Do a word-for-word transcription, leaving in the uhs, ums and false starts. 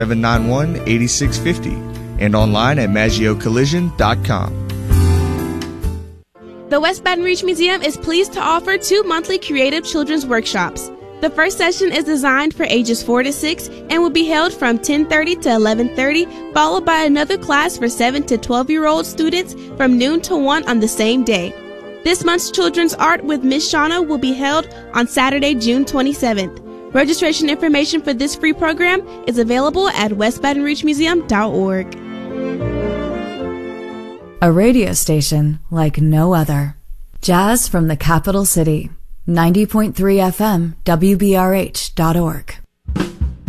seven nine one, eight six five zero and online at maggio collision dot com. The West Baton Rouge Museum is pleased to offer two monthly creative children's workshops. The first session is designed for ages four to six and will be held from ten thirty to eleven thirty, followed by another class for seven to twelve-year-old students from noon to one on the same day. This month's Children's Art with Miss Shauna will be held on Saturday, June twenty-seventh. Registration information for this free program is available at west baton rouge museum dot org. A radio station like no other. Jazz from the capital city. ninety point three F M, W B R H dot org.